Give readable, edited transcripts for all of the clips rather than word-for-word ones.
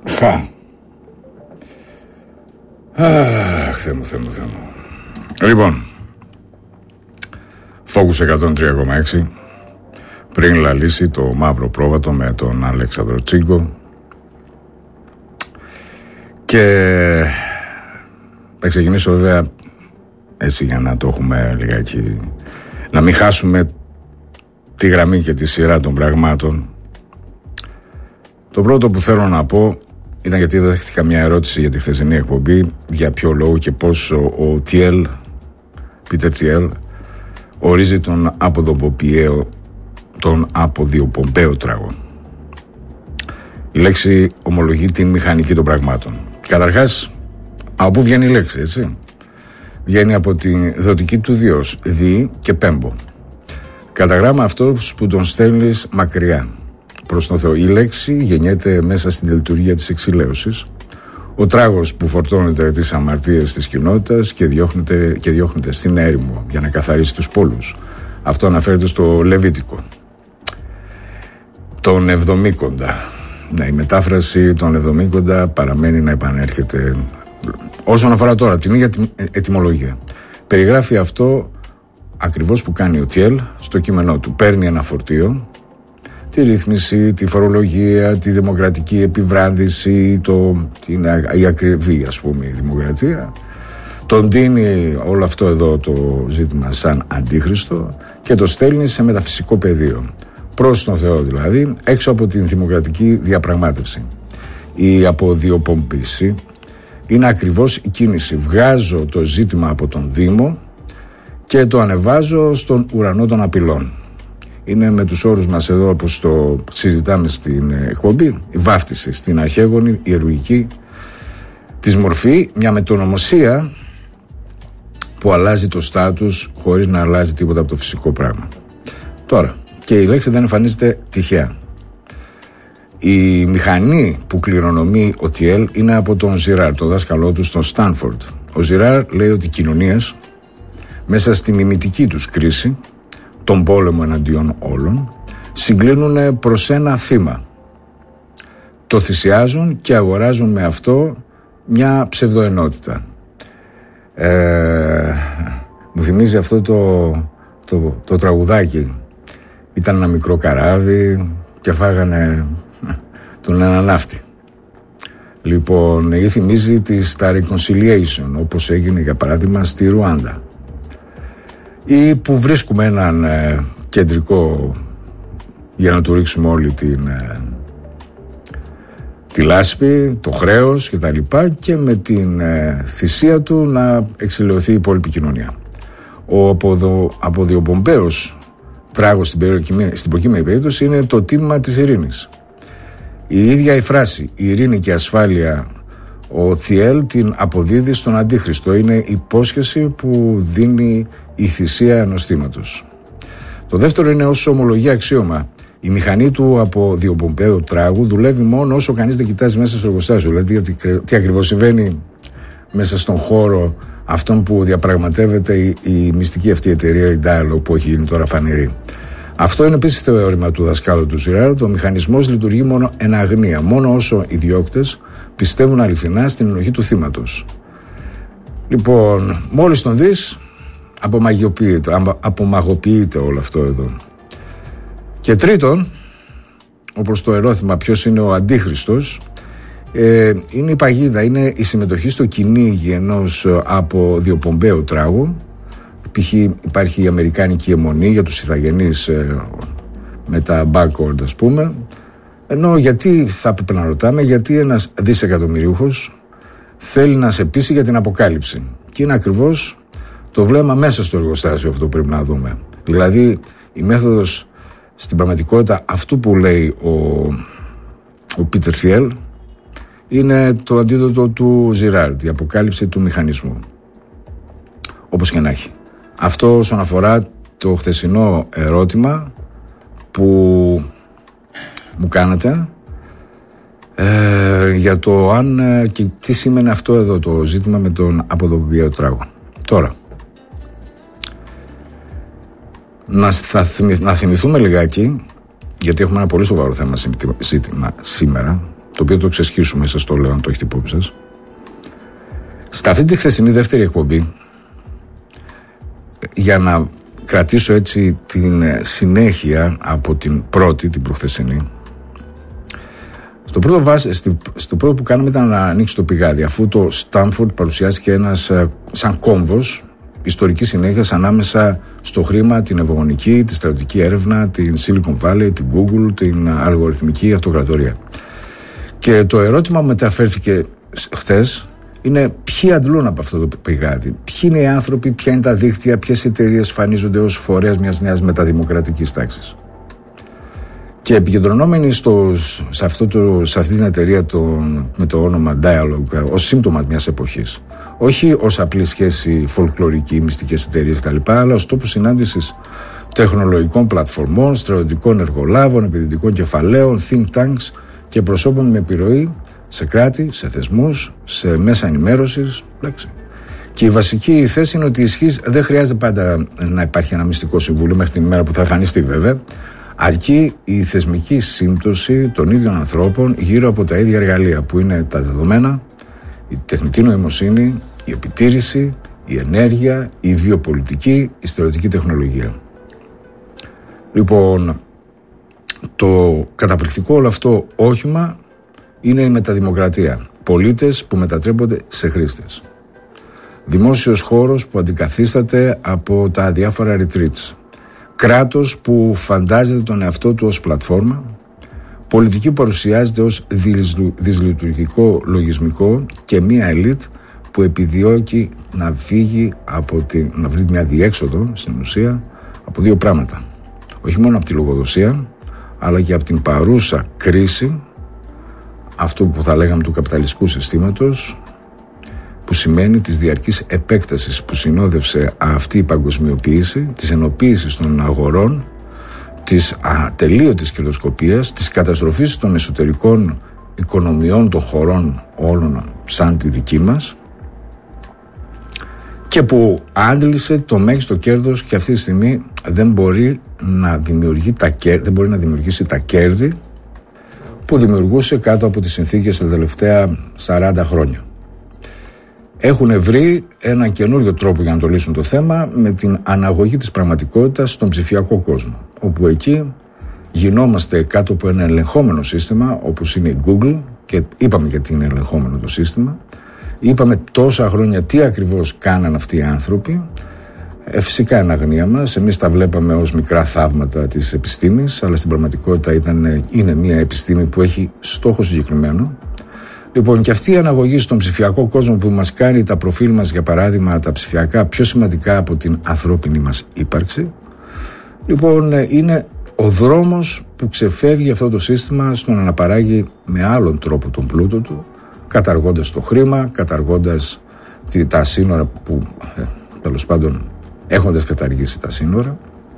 Θεέ μου. Λοιπόν, Focus 103,6. Πριν λαλήσει το μαύρο πρόβατο με τον Αλέξανδρο Τσίγκο. Και θα ξεκινήσω βέβαια έτσι για να το έχουμε λιγάκι, να μην χάσουμε τη γραμμή και τη σειρά των πραγμάτων. Το πρώτο που θέλω να πω ήταν γιατί δέχτηκα μια ερώτηση για τη χθεσινή εκπομπή, για ποιο λόγο και πώς ο Τιέλ, Πίτερ Τιέλ, ορίζει τον αποδιοπομπαίο τράγο. Η λέξη ομολογεί την μηχανική των πραγμάτων. Καταρχάς, από πού βγαίνει η λέξη, έτσι? Βγαίνει από τη δοτική του διός, δι και πέμπο. Κατά γράμμα αυτός που τον στέλνεις μακριά προς τον Θεό. Η λέξη γεννιέται μέσα στην λειτουργία της εξηλαίωσης. Ο τράγος που φορτώνεται τις αμαρτίες της κοινότητας και διώχνεται στην έρημο για να καθαρίσει τους πόλους. Αυτό αναφέρεται στο Λεβίτικο. Τον Εβδομήκοντα. Ναι, η μετάφραση των Εβδομήκοντα παραμένει να επανέρχεται. Όσον αφορά τώρα την ίδια ετυμολογία, περιγράφει αυτό ακριβώς που κάνει ο Τιέλ στο κείμενό του. Παίρνει ένα φορτίο, τη ρύθμιση, τη φορολογία, τη δημοκρατική επιβράδυνση, η ακριβή, ας πούμε, η δημοκρατία. Τον δίνει όλο αυτό εδώ το ζήτημα σαν αντίχριστο και το στέλνει σε μεταφυσικό πεδίο. Προς τον Θεό δηλαδή, έξω από την δημοκρατική διαπραγμάτευση. Η αποδιοπομπήση είναι ακριβώς η κίνηση. Βγάζω το ζήτημα από τον Δήμο και το ανεβάζω στον ουρανό των απειλών. Είναι με τους όρους μας εδώ, όπως το συζητάμε στην εκπομπή, η βάφτιση στην αρχαίγονη ιερουργική της μορφή, μια μετονομοσία που αλλάζει το στάτους χωρίς να αλλάζει τίποτα από το φυσικό πράγμα. Τώρα, και η λέξη δεν εμφανίζεται τυχαία. Η μηχανή που κληρονομεί ο Τιέλ είναι από τον Ζιράρ, τον δάσκαλό του στο Στάνφορντ. Ο Ζιράρ λέει ότι οι κοινωνίες μέσα στη μιμητική τους κρίση, τον πόλεμο εναντίον όλων, συγκλίνουν προς ένα θύμα. Το θυσιάζουν και αγοράζουν με αυτό μια ψευδοενότητα. Μου θυμίζει αυτό το τραγουδάκι. Ήταν ένα μικρό καράβι και φάγανε τον ένα ναύτη. Λοιπόν, ή θυμίζει τα reconciliation, όπως έγινε για παράδειγμα στη Ρουάντα, ή που βρίσκουμε έναν κεντρικό για να του ρίξουμε όλη τη λάσπη, το χρέος και τα λοιπά, και με την θυσία του να εξηλαιωθεί η υπόλοιπη κοινωνία. Ο αποδιοπομπαίος τράγος στην προκείμενη περίπτωση είναι το τίμημα της ειρήνης. Η ίδια η φράση «η ειρήνη και η ασφάλεια» ο Τιέλ την αποδίδει στον Αντίχριστο. Είναι υπόσχεση που δίνει η θυσία ενός θύματος. Το δεύτερο είναι ως ομολογία αξίωμα. Η μηχανή του αποδιοπομπαίου τράγου δουλεύει μόνο όσο κανείς δεν κοιτάζει μέσα στο εργοστάσιο. Δηλαδή τι ακριβώς συμβαίνει μέσα στον χώρο αυτόν που διαπραγματεύεται η μυστική αυτή εταιρεία, η Dialog, που έχει γίνει τώρα φανερή. Αυτό είναι επίσης θεώρημα του δασκάλου του Ζιράρ. Ο μηχανισμός λειτουργεί μόνο εν αγνία, μόνο όσο οι διώκτες πιστεύουν αληθινά στην ενοχή του θύματος. Λοιπόν, μόλις τον δεις, απομαγοποιείται όλο αυτό εδώ. Και τρίτον, όπως το ερώτημα ποιος είναι ο Αντίχριστος, είναι η παγίδα, είναι η συμμετοχή στο κυνήγι ενός αποδιοπομπαίου τράγου. Π.χ. υπάρχει η αμερικάνικη αιμονή για τους ηθαγενείς με τα barcode, ας πούμε. Ενώ γιατί θα έπρεπε να ρωτάμε, γιατί ένας δισεκατομμυρίουχος θέλει να σε πείσει για την αποκάλυψη. Και είναι ακριβώς το βλέμμα μέσα στο εργοστάσιο αυτό που πρέπει να δούμε. Δηλαδή η μέθοδος στην πραγματικότητα αυτού που λέει ο Πίτερ Τιέλ είναι το αντίδοτο του Ζιράρντ, η αποκάλυψη του μηχανισμού. Όπως και να έχει. Αυτό όσον αφορά το χθεσινό ερώτημα που μου κάνατε για το αν και τι σημαίνει αυτό εδώ το ζήτημα με τον αποδιοπομπαίο τράγο. Τώρα, να θυμηθούμε λιγάκι, γιατί έχουμε ένα πολύ σοβαρό θέμα ζήτημα σήμερα, το οποίο το ξεσχίσουμε, σας το λέω αν το έχετε υπόψη σας. Στα αυτή τη χθεσινή δεύτερη εκπομπή, για να κρατήσω έτσι την συνέχεια από την πρώτη, την προχθεσινή, στο πρώτο που κάναμε ήταν να ανοίξει το πηγάδι, αφού το Στάνφορντ παρουσιάστηκε ένας σαν κόμβος ιστορικής συνέχειας ανάμεσα στο χρήμα, την ευρωγονική, τη στρατιωτική έρευνα, την Silicon Valley, την Google, την αλγοριθμική αυτοκρατορία. Και το ερώτημα που μεταφέρθηκε χθες είναι ποιοι αντλούν από αυτό το πηγάδι, ποιοι είναι οι άνθρωποι, ποια είναι τα δίκτυα, ποιες εταιρείες εμφανίζονται ως φορέας μιας νέας μεταδημοκρατικής τάξης. Και επικεντρωνόμενοι σε αυτή την εταιρεία με το όνομα Dialogue ως σύμπτωμα μιας εποχής, όχι ως απλή σχέση φολκλωρική, μυστικές εταιρείες κτλ., αλλά ως τόπου συνάντησης τεχνολογικών πλατφορμών, στρατιωτικών εργολάβων, επενδυτικών κεφαλαίων, think tanks και προσώπων με επιρροή σε κράτη, σε θεσμούς, σε μέσα ενημέρωσης. Και η βασική θέση είναι ότι η ισχύς δεν χρειάζεται πάντα να υπάρχει ένα μυστικό συμβούλιο μέχρι την ημέρα που θα εμφανιστεί βέβαια, αρκεί η θεσμική σύμπτωση των ίδιων ανθρώπων γύρω από τα ίδια εργαλεία που είναι τα δεδομένα, η τεχνητή νοημοσύνη, η επιτήρηση, η ενέργεια, η βιοπολιτική, η στρατιωτική τεχνολογία. Λοιπόν, το καταπληκτικό όλο αυτό όχημα είναι η μεταδημοκρατία. Πολίτες που μετατρέπονται σε χρήστες. Δημόσιος χώρος που αντικαθίσταται από τα διάφορα retreats. Κράτος που φαντάζεται τον εαυτό του ως πλατφόρμα. Πολιτική που παρουσιάζεται ως δυσλειτουργικό λογισμικό και μία ελίτ που επιδιώκει να φύγει να βρει μια διέξοδο στην ουσία από δύο πράγματα. Όχι μόνο από τη λογοδοσία, αλλά και από την παρούσα κρίση, αυτό που θα λέγαμε του καπιταλιστικού συστήματος, που σημαίνει της διαρκής επέκτασης που συνόδευσε αυτή η παγκοσμιοποίηση, της ενοποίησης των αγορών, της ατελείωτης κερδοσκοπίας, της καταστροφής των εσωτερικών οικονομιών των χωρών όλων σαν τη δική μας, και που άντλησε το μέγιστο κέρδος και αυτή τη στιγμή δεν μπορεί να δημιουργήσει τα κέρδη που δημιουργούσε κάτω από τις συνθήκες τα τελευταία 40 χρόνια. Έχουν βρει έναν καινούριο τρόπο για να το λύσουν το θέμα με την αναγωγή της πραγματικότητας στον ψηφιακό κόσμο, όπου εκεί γινόμαστε κάτω από ένα ελεγχόμενο σύστημα όπως είναι η Google, και είπαμε γιατί είναι ελεγχόμενο το σύστημα, είπαμε τόσα χρόνια τι ακριβώς κάναν αυτοί οι άνθρωποι. Φυσικά είναι αγνία μας, εμείς τα βλέπαμε ως μικρά θαύματα της επιστήμης, αλλά στην πραγματικότητα είναι μια επιστήμη που έχει στόχο συγκεκριμένο. Λοιπόν, και αυτή η αναγωγή στον ψηφιακό κόσμο που μας κάνει τα προφίλ μας, για παράδειγμα, τα ψηφιακά πιο σημαντικά από την ανθρώπινη μας ύπαρξη, λοιπόν, είναι ο δρόμος που ξεφεύγει αυτό το σύστημα στο να αναπαράγει με άλλον τρόπο τον πλούτο του, καταργώντας το χρήμα, καταργώντας τα σύνορα που, τέλος πάντων, έχοντας καταργήσει τα σύνορα,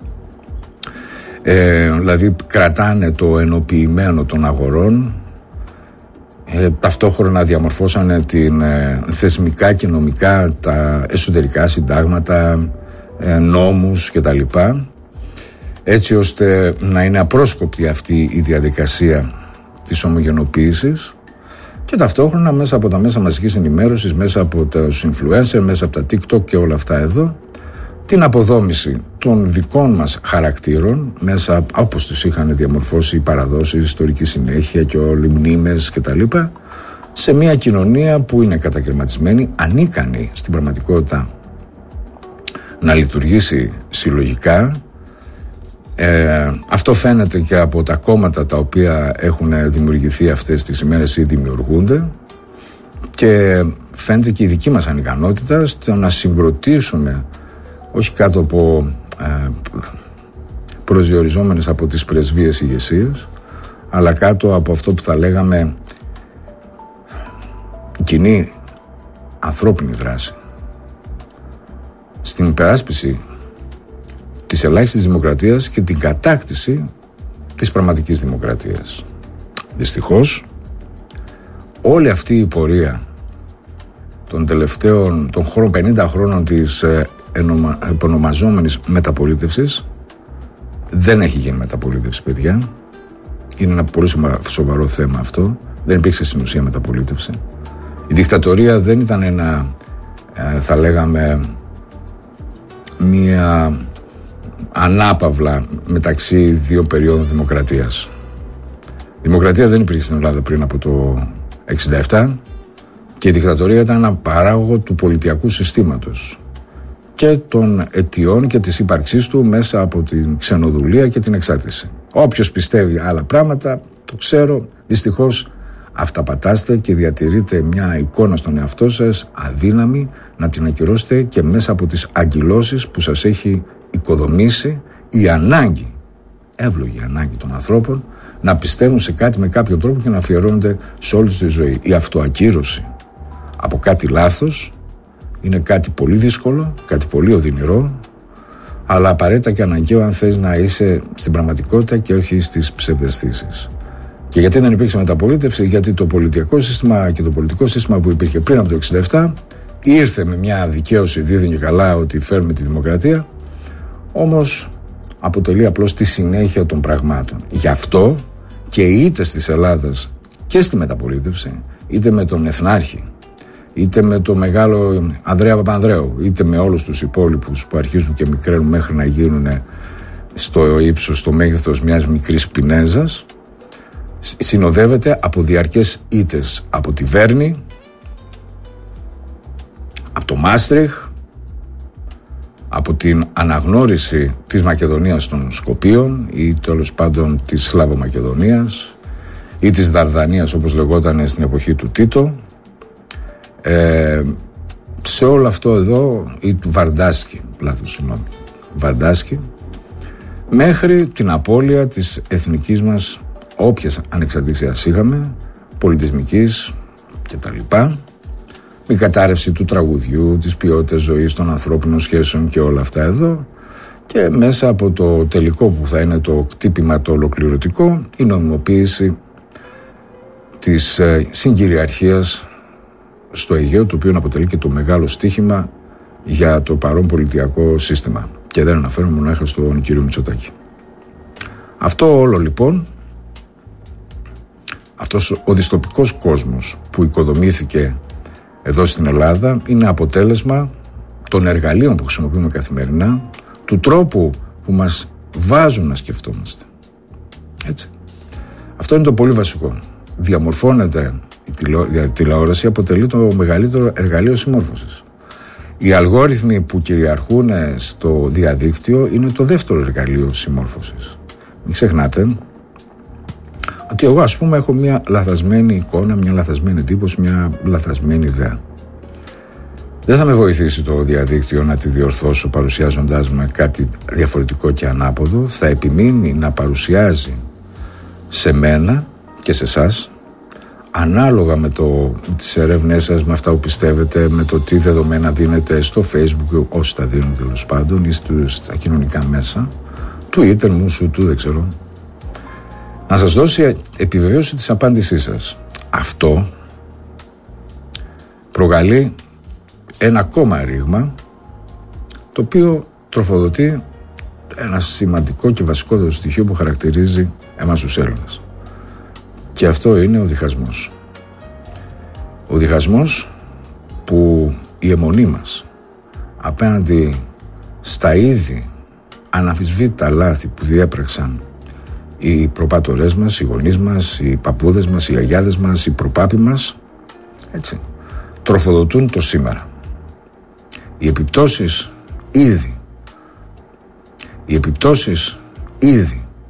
δηλαδή κρατάνε το ενοποιημένο των αγορών, ταυτόχρονα διαμορφώσανε θεσμικά και νομικά τα εσωτερικά συντάγματα, νόμους κτλ, έτσι ώστε να είναι απρόσκοπτη αυτή η διαδικασία της ομογενοποίησης, και ταυτόχρονα μέσα από τα μέσα μαζικής ενημέρωσης, μέσα από τους influencers, μέσα από τα TikTok και όλα αυτά εδώ, την αποδόμηση των δικών μας χαρακτήρων, μέσα όπως τους είχαν διαμορφώσει οι παραδόσεις, ιστορική συνέχεια και όλοι οι μνήμες κτλ., σε μια κοινωνία που είναι κατακαιρματισμένη, ανίκανη στην πραγματικότητα να λειτουργήσει συλλογικά. Αυτό φαίνεται και από τα κόμματα τα οποία έχουν δημιουργηθεί αυτές τις ημέρες ή δημιουργούνται, και φαίνεται και η δική μας ανικανότητα στο να συγκροτήσουμε, όχι κάτω από προσδιοριζόμενες από τις πρεσβείες ηγεσίες, αλλά κάτω από αυτό που θα λέγαμε κοινή ανθρώπινη δράση στην υπεράσπιση της ελάχιστης δημοκρατίας και την κατάκτηση της πραγματικής δημοκρατίας. Δυστυχώς, όλη αυτή η πορεία των τελευταίων 50 χρόνων της επωνομαζόμενης μεταπολίτευσης δεν έχει γίνει μεταπολίτευση, παιδιά. Είναι ένα πολύ σοβαρό θέμα αυτό. Δεν υπήρξε στην ουσία μεταπολίτευση. Η δικτατορία δεν ήταν ένα, θα λέγαμε, μία ανάπαυλα μεταξύ δύο περιόδων δημοκρατίας. Η δημοκρατία δεν υπήρχε στην Ελλάδα πριν από το 1967 και η δικτατορία ήταν ένα παράγωγο του πολιτιακού συστήματος και των αιτιών και της ύπαρξής του μέσα από την ξενοδουλεία και την εξάρτηση. Όποιος πιστεύει άλλα πράγματα, το ξέρω, δυστυχώς αυταπατάστε και διατηρείτε μια εικόνα στον εαυτό σας αδύναμη να την ακυρώσετε και μέσα από τις αγκυλώσεις που σας έχει οικοδομήσει η ανάγκη, εύλογη ανάγκη των ανθρώπων να πιστεύουν σε κάτι με κάποιο τρόπο και να αφιερώνονται σε όλη τη ζωή. Η αυτοακύρωση από κάτι λάθος είναι κάτι πολύ δύσκολο, κάτι πολύ οδυνηρό, αλλά απαραίτητα και αναγκαίο αν θες να είσαι στην πραγματικότητα και όχι στις ψευδαισθήσεις. Και γιατί δεν υπήρξε μεταπολίτευση? Γιατί το πολιτικό σύστημα και το πολιτικό σύστημα που υπήρχε πριν από το 1967 ήρθε με μια δικαίωση δίδυνε και καλά ότι φέρουμε τη δημοκρατία, όμως αποτελεί απλώς τη συνέχεια των πραγμάτων. Γι' αυτό και είτε της Ελλάδας και στη μεταπολίτευση, είτε με τον Εθνάρχη, είτε με τον μεγάλο Ανδρέα Παπανδρέου, είτε με όλους τους υπόλοιπους που αρχίζουν και μικραίνουν μέχρι να γίνουν στο ύψος, στο μέγεθος μιας μικρής πινέζας, συνοδεύεται από διαρκές ήττες από τη Βέρνη, από το Μάστριχ, από την αναγνώριση της Μακεδονίας των Σκοπίων ή τέλος πάντων της Σλάβο-Μακεδονίας ή της Δαρδανίας όπως λεγόταν στην εποχή του Τίτο, σε όλο αυτό εδώ ή του Βαρντάσκι, Βαρντάσκι, μέχρι την απώλεια της εθνικής μας όποιας ανεξαρτησίας είχαμε, πολιτισμικής κτλ. Η κατάρρευση του τραγουδιού, της ποιότητας ζωής, των ανθρώπινων σχέσεων και όλα αυτά εδώ, και μέσα από το τελικό που θα είναι το κτύπημα το ολοκληρωτικό, η νομιμοποίηση της συγκυριαρχίας στο Αιγαίο, το οποίο αποτελεί και το μεγάλο στίχημα για το παρόν πολιτιακό σύστημα. Και δεν αναφέρομαι μονάχα στον κύριο Μητσοτάκη. Αυτό όλο λοιπόν, αυτός ο δυστοπικός κόσμος που οικοδομήθηκε εδώ στην Ελλάδα είναι αποτέλεσμα των εργαλείων που χρησιμοποιούμε καθημερινά, του τρόπου που μας βάζουν να σκεφτόμαστε. Έτσι. Αυτό είναι το πολύ βασικό. Διαμορφώνεται η τηλεόραση, αποτελεί το μεγαλύτερο εργαλείο συμμόρφωσης. Οι αλγόριθμοι που κυριαρχούν στο διαδίκτυο είναι το δεύτερο εργαλείο συμμόρφωσης. Μην ξεχνάτε ότι εγώ ας πούμε έχω μια λαθασμένη εικόνα, μια λαθασμένη εντύπωση, μια λαθασμένη ιδέα. Δεν θα με βοηθήσει το διαδίκτυο να τη διορθώσω παρουσιάζοντάς με κάτι διαφορετικό και ανάποδο. Θα επιμείνει να παρουσιάζει σε μένα και σε εσάς, ανάλογα με τις ερεύνες σας, με αυτά που πιστεύετε, με το τι δεδομένα δίνετε στο Facebook, όσοι τα δίνουν τέλος πάντων, ή στα κοινωνικά μέσα, Twitter, μουσουτού, δεν ξέρω, να σας δώσει επιβεβαίωση της απάντησής σας. Αυτό προκαλεί ένα ακόμα ρήγμα, το οποίο τροφοδοτεί ένα σημαντικό και βασικότερο στοιχείο που χαρακτηρίζει εμάς τους Έλληνες. Και αυτό είναι ο διχασμός. Ο διχασμός που η αιμονή μας απέναντι στα είδη αναμφισβήτητα λάθη που διέπραξαν οι προπάτορές μας, οι γονείς μας, οι παππούδες μας, οι γιαγιάδες μας, οι προπάποι μας, έτσι, τροφοδοτούν το σήμερα. Οι επιπτώσεις ήδη